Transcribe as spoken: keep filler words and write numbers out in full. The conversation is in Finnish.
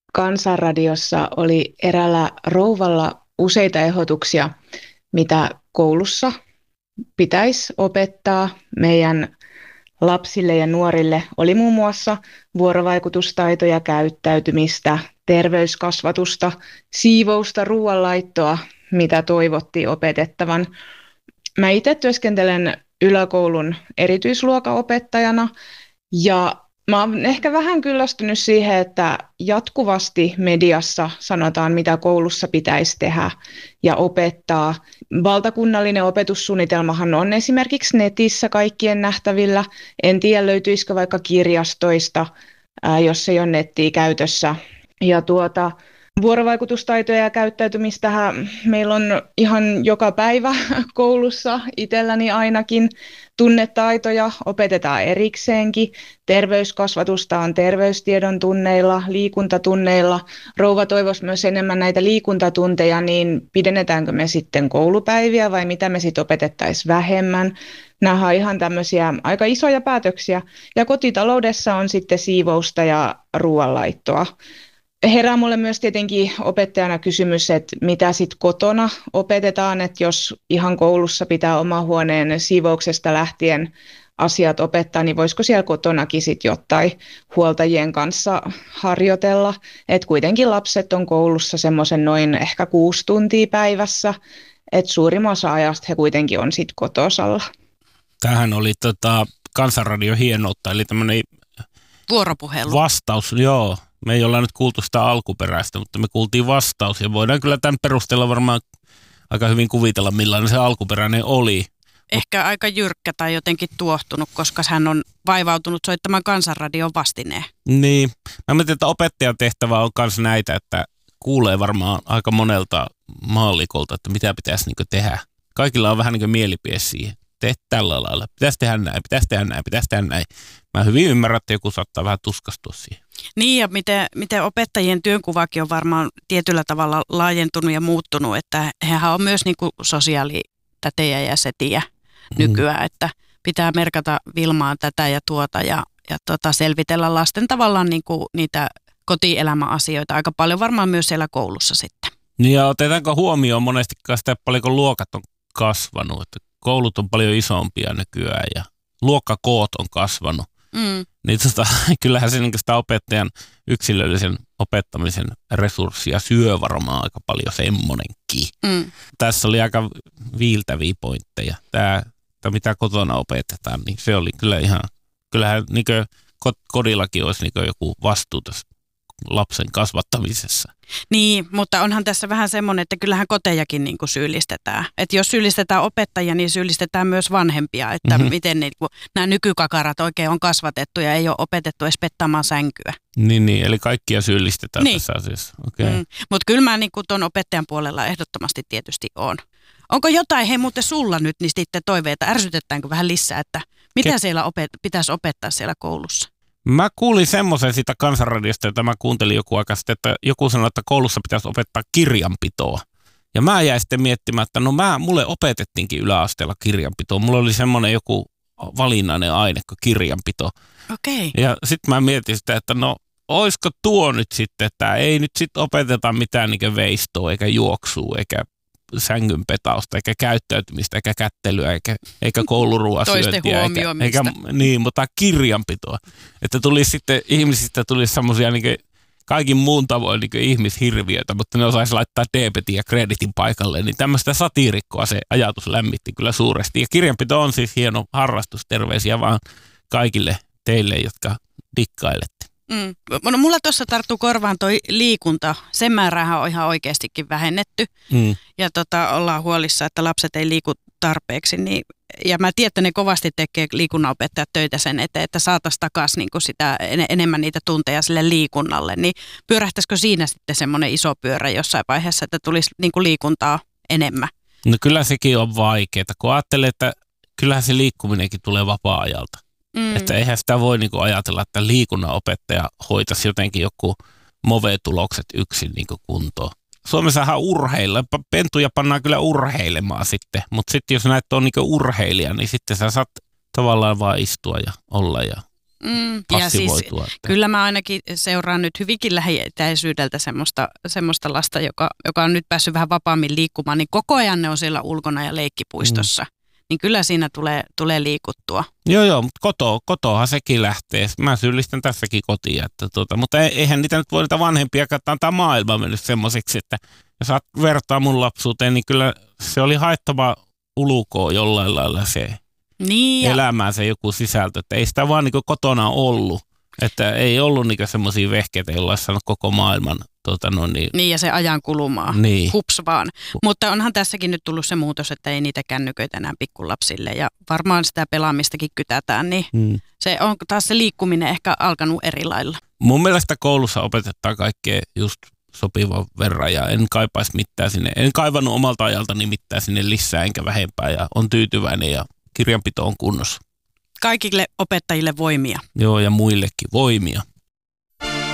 Kansanradiossa oli eräällä rouvalla useita ehdotuksia, mitä koulussa pitäisi opettaa meidän lapsille ja nuorille. Oli muun muassa vuorovaikutustaitoja, käyttäytymistä, terveyskasvatusta, siivousta, ruoanlaittoa, mitä toivottiin opetettavan. Mä itse työskentelen yläkoulun erityisluokanopettajana ja mä oon ehkä vähän kyllästynyt siihen, että jatkuvasti mediassa sanotaan, mitä koulussa pitäisi tehdä ja opettaa. Valtakunnallinen opetussuunnitelmahan on esimerkiksi netissä kaikkien nähtävillä. En tiedä, löytyisikö vaikka kirjastoista, ää, jos ei ole nettiä käytössä. Ja tuota, vuorovaikutustaitoja ja käyttäytymistähän meillä on ihan joka päivä koulussa, itselläni ainakin. Tunnetaitoja opetetaan erikseenkin. Terveyskasvatusta on terveystiedon tunneilla, liikuntatunneilla. Rouva toivoisi myös enemmän näitä liikuntatunteja, niin pidennetäänkö me sitten koulupäiviä vai mitä me sitten opetettaisiin vähemmän? Nämä on ihan tämmöisiä aika isoja päätöksiä. Ja kotitaloudessa on sitten siivousta ja ruoanlaittoa. Herää mulle myös tietenkin opettajana kysymys, että mitä sitten kotona opetetaan, että jos ihan koulussa pitää oma huoneen siivouksesta lähtien asiat opettaa, niin voisiko siellä kotonakin sitten jotain huoltajien kanssa harjoitella. Että kuitenkin lapset on koulussa semmoisen noin ehkä kuusi tuntia päivässä, että suurimman osa ajasta he kuitenkin on sitten kotosalla. Tämähän oli tota, Kansanradion hienoutta, eli tämmöinen vuoropuhelu. Vastaus, joo. Me ei olla nyt kuultu sitä alkuperäistä, mutta me kuultiin vastaus ja voidaan kyllä tämän perusteella varmaan aika hyvin kuvitella, millainen se alkuperäinen oli. Ehkä aika jyrkkä tai jotenkin tuohtunut, koska hän on vaivautunut soittamaan Kansanradion vastineen. Niin. Mä mietin, että opettajan tehtävä on myös näitä, että kuulee varmaan aika monelta maallikolta, että mitä pitäisi niin tehdä. Kaikilla on vähän niin kuin mielipide siihen. Tee tällä lailla. Pitäisi tehdä näin, pitäisi tehdä näin, pitäisi tehdä näin. Mä hyvin ymmärrän, että joku saattaa vähän tuskastua siihen. Niin ja miten, miten opettajien työnkuvakin on varmaan tietyllä tavalla laajentunut ja muuttunut, että hehän on myös niin kuin sosiaalitätejä ja setiä nykyään, mm. että pitää merkata Vilmaan tätä ja tuota ja, ja tota, selvitellä lasten tavallaan niin kuin niitä kotielämäasioita aika paljon varmaan myös siellä koulussa sitten. Niin ja otetaanko huomioon monesti sitä, paljonko luokat on kasvanut, että koulut on paljon isompia nykyään ja luokkakoot on kasvanut. Mm. Niin tota, kyllähän se niin sitä opettajan yksilöllisen opettamisen resurssia syö varmaan aika paljon semmonenkin. Mm. Tässä oli aika viiltäviä pointteja. Tämä, tämä mitä kotona opetetaan, niin se oli kyllä ihan, kyllähän niin kodillakin olisi niin joku vastuu tässä lapsen kasvattamisessa. Niin, mutta onhan tässä vähän semmoinen, että kyllähän kotejakin niin kuin syyllistetään. Että jos syyllistetään opettajia, niin syyllistetään myös vanhempia, että mm-hmm. miten ne, nämä nykykakarat oikein on kasvatettu ja ei ole opetettu edes pettaamaan sänkyä. Niin, niin eli kaikkia syyllistetään niin. Tässä asiassa. Okay. Mm. Mutta kyllä mä niin kuin tuon opettajan puolella ehdottomasti tietysti on. Onko jotain, hei muuten sulla nyt, niin sitten toiveita, ärsytetäänkö vähän lisää, että mitä Ke- siellä opet- pitäisi opettaa siellä koulussa? Mä kuulin semmoisen siitä Kansanradiosta, jota mä kuuntelin joku aika sitten, että joku sanoi, että koulussa pitäisi opettaa kirjanpitoa. Ja mä jäin sitten miettimään, että no mä, mulle opetettiinkin yläasteella kirjanpitoa. Mulla oli semmoinen joku valinnainen aine kuin kirjanpito. Okei. Ja sitten mä mietin sitä, että no oisko tuo nyt sitten, että ei nyt sitten opeteta mitään niin veistoa eikä juoksua eikä sängynpetausta, eikä käyttäytymistä, eikä kättelyä, eikä, eikä kouluruoasyöntiä, eikä, eikä niin, mutta kirjanpitoa. Että tuli sitten, ihmisistä tuli semmoisia niin kaikin muun tavoin niin ihmishirviöitä, mutta ne osaisi laittaa debetin ja kreditin paikalle, niin tämmöistä satiirikkoa se ajatus lämmitti kyllä suuresti. Ja kirjanpito on siis hieno harrastus, terveisiä vaan kaikille teille, jotka dikkailette. Mm. No, mulla tuossa tarttuu korvaan toi liikunta. Sen määräähän on ihan oikeastikin vähennetty. Mm. Ja tota, ollaan huolissa, että lapset ei liiku tarpeeksi. Niin, ja mä tiedän, että ne kovasti tekee liikunnanopettajat töitä sen eteen, että saataisiin takaisin niin sitä, en, enemmän niitä tunteja sille liikunnalle. Niin pyörähtäisikö siinä sitten semmoinen iso pyörä jossain vaiheessa, että tulisi niin kuin liikuntaa enemmän? No kyllä sekin on vaikeaa, kun ajattelee, että kyllähän se liikkuminenkin tulee vapaa-ajalta. Mm. Että eihän sitä voi niinku ajatella, että liikunnanopettaja hoitaisi jotenkin joku move-tulokset yksin niinku kuntoon. Suomessahan urheilla, pentuja pannaan kyllä urheilemaan sitten, mutta sitten jos näet on niinku urheilija, niin sitten sä saat tavallaan vaan istua ja olla ja Mm, passivoitua. Siis, kyllä mä ainakin seuraan nyt hyvinkin lähietäisyydeltä semmoista, semmoista lasta, joka, joka on nyt päässyt vähän vapaammin liikkumaan, niin koko ajan ne on siellä ulkona ja leikkipuistossa. Mm. Niin kyllä siinä tulee, tulee liikuttua. Joo, joo, mutta koto, kotohan sekin lähtee. Mä syyllistän tässäkin kotiin. Että tuota, mutta eihän niitä nyt voi niitä vanhempia katsoa. Tämä maailma mennyt semmoiseksi, että jos saat vertaa mun lapsuuteen, niin kyllä se oli haettava ulkoa jollain lailla se niin elämään se joku sisältö. Että ei sitä vaan niin kotona ollut. Että ei ollut niin semmoisia vehkeitä, joilla olisi saanut koko maailman. Tuota, no niin. niin ja se ajan kulumaa. Niin. Hups vaan. Mutta onhan tässäkin nyt tullut se muutos, että ei niitä kännyköitä enää pikkulapsille ja varmaan sitä pelaamistakin kytätään, niin hmm. se on taas se liikkuminen ehkä alkanut eri lailla. Mun mielestä koulussa opetetaan kaikkea just sopivan verran ja en kaipaisi mitään sinne. En kaivannut omalta ajaltani mitään sinne lisää enkä vähempää ja on tyytyväinen ja kirjanpito on kunnossa. Kaikille opettajille voimia. Joo ja muillekin voimia.